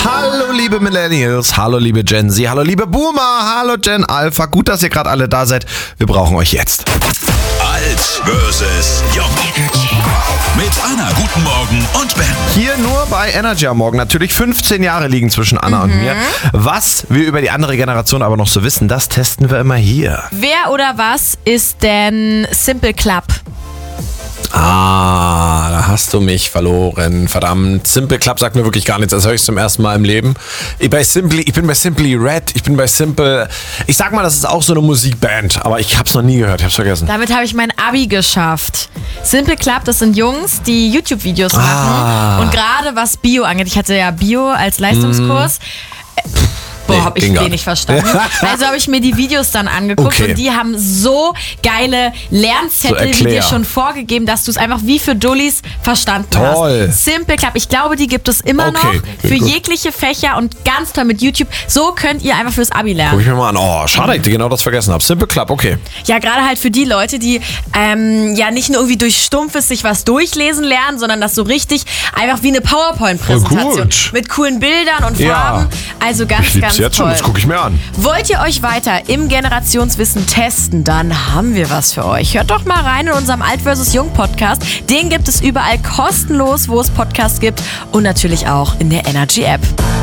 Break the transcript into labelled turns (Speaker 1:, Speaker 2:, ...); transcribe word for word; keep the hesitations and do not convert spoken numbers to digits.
Speaker 1: Hallo liebe Millennials, hallo liebe Gen Z, hallo liebe Boomer, hallo Gen Alpha. Gut, dass ihr gerade alle da seid. Wir brauchen euch jetzt.
Speaker 2: Alt versus Jung. Mit Anna, guten Morgen und Ben.
Speaker 1: Hier nur bei Energy am Morgen. Natürlich fünfzehn Jahre liegen zwischen Anna mhm. und mir. Was wir über die andere Generation aber noch so wissen, das testen wir immer hier.
Speaker 3: Wer oder was ist denn Simple Club?
Speaker 1: Ah, da hast du mich verloren. Verdammt. Simple Club sagt mir wirklich gar nichts. Das höre ich zum ersten Mal im Leben. Ich, bei Simply, ich bin bei Simply Red. Ich bin bei Simple. Ich sag mal, das ist auch so eine Musikband. Aber ich hab's noch nie gehört. Ich hab's vergessen.
Speaker 3: Damit habe ich mein Abi geschafft. Simple Club, das sind Jungs, die YouTube-Videos machen.
Speaker 1: Ah.
Speaker 3: Und gerade was Bio angeht. Ich hatte ja Bio als Leistungskurs. Mm. Boah,
Speaker 1: Nee,
Speaker 3: hab ich
Speaker 1: ging gar
Speaker 3: wenig
Speaker 1: nicht.
Speaker 3: verstanden. Also habe ich mir die Videos dann angeguckt
Speaker 1: Okay.
Speaker 3: und die haben so geile Lernzettel,
Speaker 1: So
Speaker 3: die
Speaker 1: erklär.
Speaker 3: dir schon vorgegeben, dass du es einfach wie für Dullis verstanden
Speaker 1: Toll.
Speaker 3: hast. Simple Club, ich glaube, die gibt es immer
Speaker 1: Okay,
Speaker 3: noch für
Speaker 1: gut.
Speaker 3: jegliche Fächer und ganz toll mit YouTube. So könnt ihr einfach fürs Abi
Speaker 1: Guck
Speaker 3: lernen.
Speaker 1: ich mir mal an. Oh, schade, dass ich genau das vergessen habe. Simple Club, okay.
Speaker 3: Ja, gerade halt für die Leute, die ähm, ja nicht nur irgendwie durch Stumpfes sich was durchlesen lernen, sondern das so richtig einfach wie eine PowerPoint-Präsentation.
Speaker 1: Voll gut.
Speaker 3: Mit coolen Bildern und
Speaker 1: Ja.
Speaker 3: Farben. Also ganz,
Speaker 1: Ich lieb's
Speaker 3: ganz
Speaker 1: jetzt schon.
Speaker 3: toll.
Speaker 1: Das gucke ich mir an.
Speaker 3: Wollt ihr euch weiter im Generationswissen testen? Dann haben wir was für euch. Hört doch mal rein in unserem Alt versus Jung Podcast. Den gibt es überall kostenlos, wo es Podcasts gibt und natürlich auch in der Energy App.